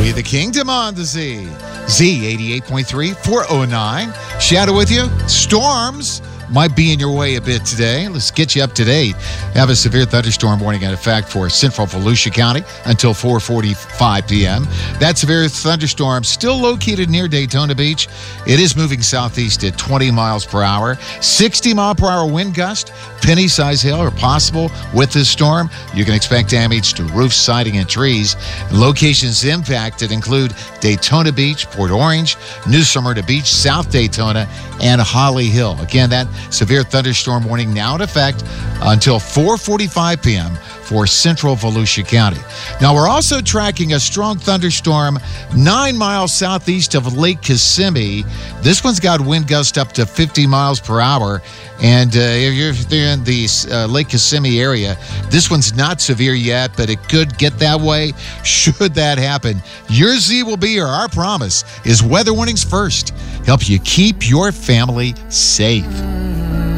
See the kingdom on the Z. Z 88.3, 409. Shadow with you. Storms might be in your way a bit today. Let's get you up to date. Have a severe thunderstorm warning in effect for central Volusia County until 4:45 p.m. That severe thunderstorm still located near Daytona Beach. It is moving southeast at 20 miles per hour. 60-mile-per-hour wind gust, penny-size hail are possible with this storm. You can expect damage to roofs, siding, and trees. Locations impacted include Daytona Beach, Port Orange, New Smyrna Beach, South Daytona, and Holly Hill. Again, that severe thunderstorm warning now in effect until 4:45 p.m. for central Volusia County. Now, we're also tracking a strong thunderstorm 9 miles southeast of Lake Kissimmee. This one's got wind gusts up to 50 miles per hour. And if you're in the Lake Kissimmee area, this one's not severe yet, but it could get that way should that happen. Your Z will be here. Our promise is weather warnings first. Help you keep your family safe.